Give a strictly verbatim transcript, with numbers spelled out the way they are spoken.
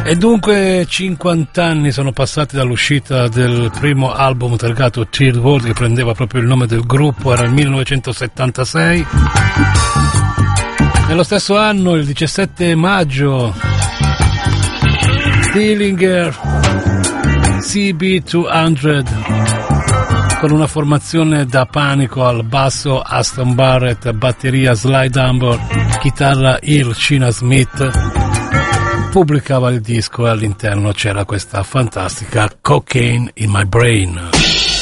E dunque cinquanta anni sono passati dall'uscita del primo album targato Third World, che prendeva proprio il nome del gruppo, era il millenovecentosettantasei. Nello stesso anno, il diciassette maggio, Dillinger C B duecento, con una formazione da panico al basso Aston Barrett, batteria Sly Dunbar, chitarra Earl China Smith, pubblicava il disco e all'interno c'era questa fantastica Cocaine in My Brain.